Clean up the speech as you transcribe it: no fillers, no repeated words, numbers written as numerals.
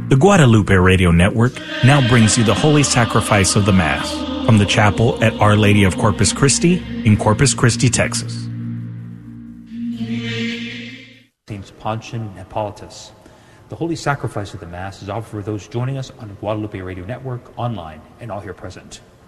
The Guadalupe Radio Network now brings you the Holy Sacrifice of the Mass from the chapel at Our Lady of Corpus Christi in Corpus Christi, Texas. Saints Pontian and Hippolytus. The Holy Sacrifice of the Mass is offered for those joining us on the Guadalupe Radio Network, online, and all here present.